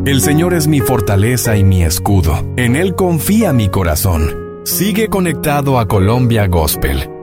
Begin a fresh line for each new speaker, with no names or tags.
El Señor es mi fortaleza y mi escudo. En Él confía mi corazón. Sigue conectado a Colombia Gospel